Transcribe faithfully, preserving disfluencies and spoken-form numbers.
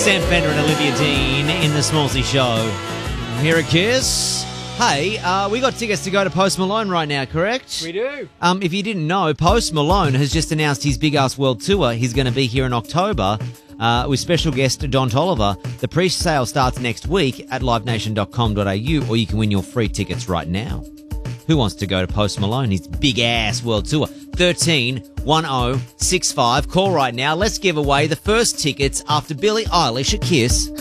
Sam Fender and Olivia Dean in the Smallsy Show. Here at Kiss. Hey, uh, we got tickets to go to Post Malone right now, correct? We do. Um, if you didn't know, Post Malone has just announced his Big Ass World Tour. He's going to be here in October uh, with special guest Don Tolliver. The pre-sale starts next week at live nation dot com dot a u, or you can win your free tickets right now. Who wants to go to Post Malone, his Big Ass World Tour? thirteen one oh six five. Call right now. Let's give away the first tickets after Billie Eilish at Kiss.